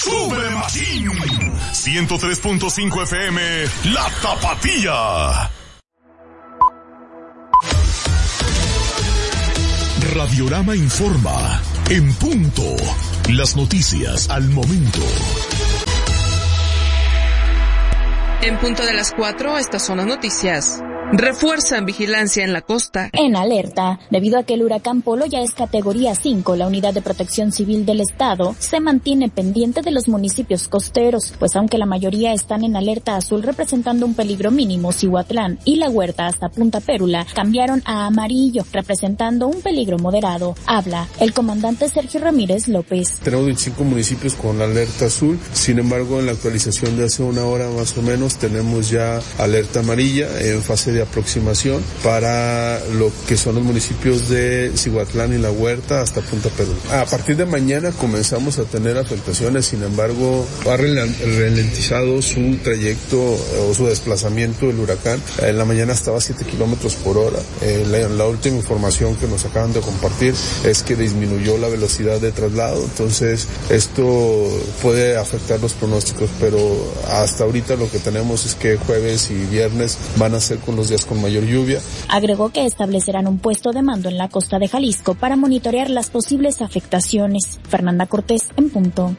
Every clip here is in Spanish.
¡Sube Machín! 103.5 FM, La Tapatía. Radiorama informa, en punto, las noticias al momento. En punto de las 4, estas son las noticias. Refuerzan vigilancia en la costa. En alerta, debido a que el huracán Polo ya es categoría 5, la Unidad de Protección Civil del Estado se mantiene pendiente de los municipios costeros, pues aunque la mayoría están en alerta azul representando un peligro mínimo, Cihuatlán y La Huerta hasta Punta Pérula cambiaron a amarillo, representando un peligro moderado. Habla el comandante Sergio Ramírez López. Tenemos 25 municipios con alerta azul, sin embargo en la actualización de hace una hora más o menos tenemos ya alerta amarilla en fase de aproximación para lo que son los municipios de Cihuatlán y La Huerta hasta Punta Perú. A partir de mañana comenzamos a tener afectaciones, sin embargo ha ralentizado su trayecto o su desplazamiento el huracán. En la mañana estaba a 7 kilómetros por hora. La última información que nos acaban de compartir es que disminuyó la velocidad de traslado, entonces esto puede afectar los pronósticos, pero hasta ahorita lo que tenemos es que jueves y viernes van a ser con los días con mayor lluvia. Agregó que establecerán un puesto de mando en la costa de Jalisco para monitorear las posibles afectaciones. Fernanda Cortés, en punto.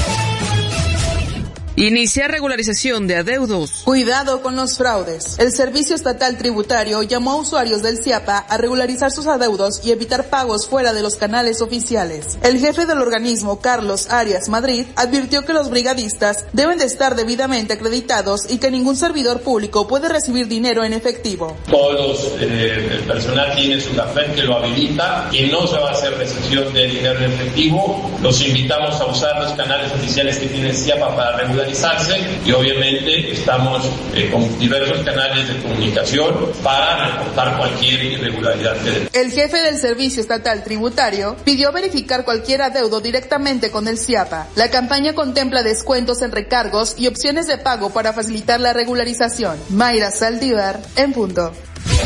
Inicia regularización de adeudos. Cuidado con los fraudes. El Servicio Estatal Tributario llamó a usuarios del CIAPA a regularizar sus adeudos y evitar pagos fuera de los canales oficiales. El jefe del organismo, Carlos Arias Madrid, advirtió que los brigadistas deben de estar debidamente acreditados y que ningún servidor público puede recibir dinero en efectivo. Todos el personal tiene su café que lo habilita y no se va a hacer recepción de dinero en efectivo. Los invitamos a usar los canales oficiales que tiene el CIAPA para regularizarse y obviamente estamos con diversos canales de comunicación para reportar cualquier irregularidad. El jefe del Servicio Estatal Tributario pidió verificar cualquier adeudo directamente con el CIAPA. La campaña contempla descuentos en recargos y opciones de pago para facilitar la regularización. Mayra Saldívar, en punto.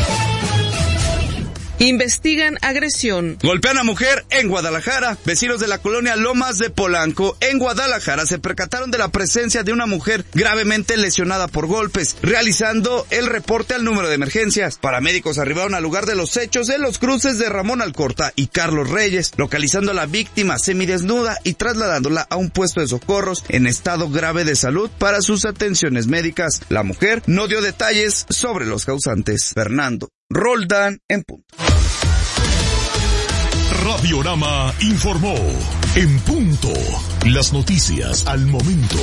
Investigan agresión. Golpean a mujer en Guadalajara. Vecinos de la colonia Lomas de Polanco, en Guadalajara, se percataron de la presencia de una mujer gravemente lesionada por golpes. Realizando el reporte al número de emergencias, paramédicos arribaron al lugar de los hechos en los cruces de Ramón Alcorta y Carlos Reyes, localizando a la víctima semidesnuda y trasladándola a un puesto de socorros en estado grave de salud para sus atenciones médicas. La mujer no dio detalles sobre los causantes. Fernando Roldán, en punto. Radiorama informó, en punto, las noticias al momento.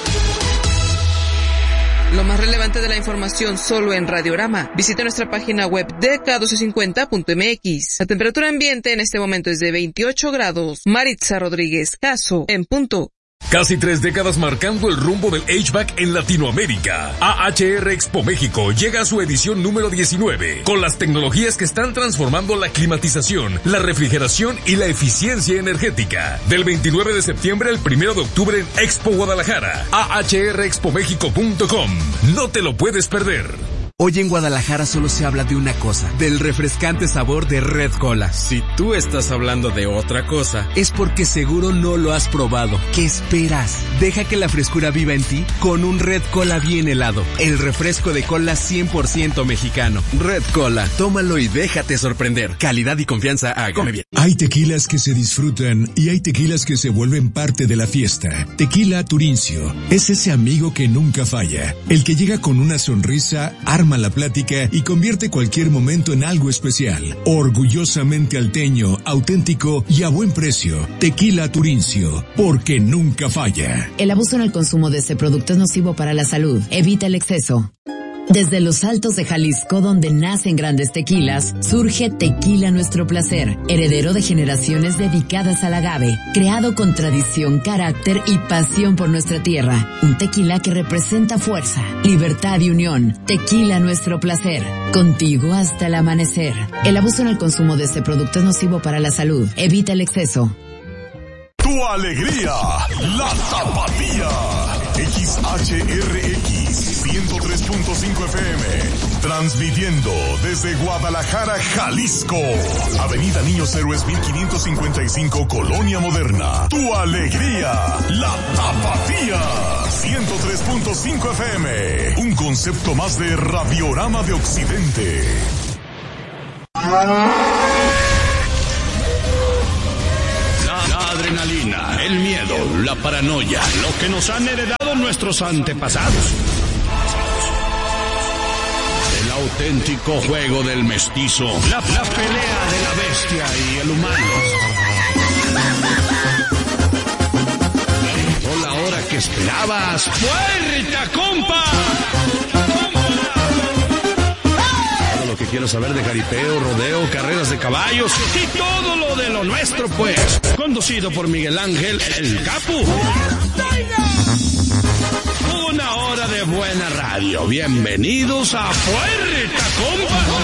Lo más relevante de la información solo en Radiorama. Visita nuestra página web dk1250.mx. La temperatura ambiente en este momento es de 28 grados. Maritza Rodríguez, caso, en punto. Casi 3 décadas marcando el rumbo del HVAC en Latinoamérica. AHR Expo México llega a su edición número 19, con las tecnologías que están transformando la climatización, la refrigeración y la eficiencia energética. Del 29 de septiembre al 1 de octubre en Expo Guadalajara. ahrexpomexico.com. No te lo puedes perder. Hoy en Guadalajara solo se habla de una cosa, del refrescante sabor de Red Cola. Si tú estás hablando de otra cosa, es porque seguro no lo has probado. ¿Qué esperas? Deja que la frescura viva en ti con un Red Cola bien helado. El refresco de cola 100% mexicano. Red Cola, tómalo y déjate sorprender. Calidad y confianza a Come Bien. Hay tequilas que se disfrutan y hay tequilas que se vuelven parte de la fiesta. Tequila Turincio es ese amigo que nunca falla. El que llega con una sonrisa, arma la plática y convierte cualquier momento en algo especial. Orgullosamente alteño, auténtico y a buen precio. Tequila Turincio, porque nunca falla. El abuso en el consumo de este producto es nocivo para la salud. Evita el exceso. Desde los Altos de Jalisco, donde nacen grandes tequilas, surge Tequila Nuestro Placer, heredero de generaciones dedicadas al agave, creado con tradición, carácter y pasión por nuestra tierra. Un tequila que representa fuerza, libertad y unión. Tequila Nuestro Placer, contigo hasta el amanecer. El abuso en el consumo de este producto es nocivo para la salud. Evita el exceso. Tu alegría, la Tapatía. Escuchas HRX 103.5 FM, transmitiendo desde Guadalajara, Jalisco. Avenida Niños Héroes 1555, Colonia Moderna. Tu alegría, la Tapatía. 103.5 FM, un concepto más de Radiorama de Occidente. La adrenalina, el miedo, la paranoia, lo que nos han heredado nuestros antepasados. El auténtico juego del mestizo, la pelea de la bestia y el humano. O la hora que esperabas. ¡Puerta, compa! Todo lo que quieras saber de jaripeo, rodeo, carreras de caballos y todo lo de lo nuestro, pues. Conducido por Miguel Ángel, el Capu. Una hora de buena radio. Bienvenidos a Puerta, compa.